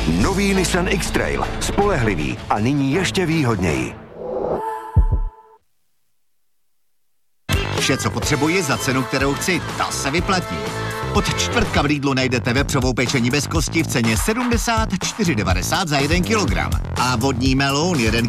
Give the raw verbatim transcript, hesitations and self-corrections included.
Nový Nissan X-Trail. Spolehlivý a nyní ještě výhodněji. Vše, co potřebuji za cenu, kterou chci, ta se vyplatí. Od čtvrtka v Lidlu najdete vepřovou pečení bez kosti v ceně sedmdesát čtyři devadesát za jeden kilogram. A vodní meloun jeden